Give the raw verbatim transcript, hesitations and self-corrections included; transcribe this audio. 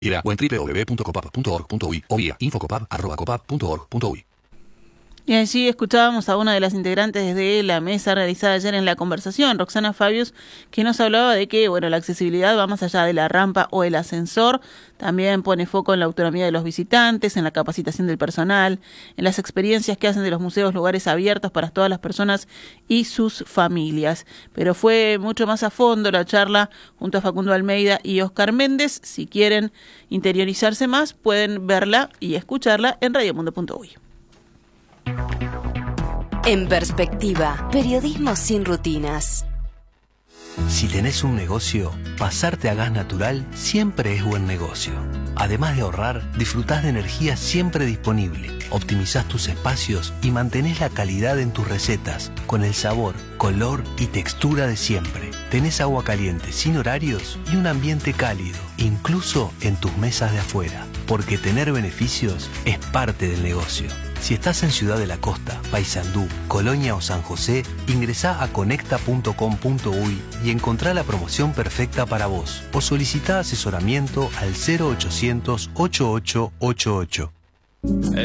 o en doble u doble u doble u punto copap punto org punto uy o vía infocopap arroba copap punto org punto uy. Y allí escuchábamos a una de las integrantes de la mesa realizada ayer en La Conversación, Roxana Fabius, que nos hablaba de que bueno, la accesibilidad va más allá de la rampa o el ascensor, también pone foco en la autonomía de los visitantes, en la capacitación del personal, en las experiencias que hacen de los museos lugares abiertos para todas las personas y sus familias. Pero fue mucho más a fondo la charla junto a Facundo Almeida y Oscar Méndez. Si quieren interiorizarse más, pueden verla y escucharla en radiomundo punto uy. En Perspectiva, periodismo sin rutinas. Si tenés un negocio, pasarte a gas natural siempre es buen negocio. Además de ahorrar, disfrutás de energía siempre disponible, optimizás tus espacios y mantenés la calidad en tus recetas, con el sabor, color y textura de siempre. Tenés agua caliente sin horarios y un ambiente cálido, incluso en tus mesas de afuera, porque tener beneficios es parte del negocio. Si estás en Ciudad de la Costa, Paysandú, Colonia o San José, ingresá a conecta punto com punto uy y encontrá la promoción perfecta para vos o solicitá asesoramiento al cero ochocientos, ochenta y ocho ochenta y ocho.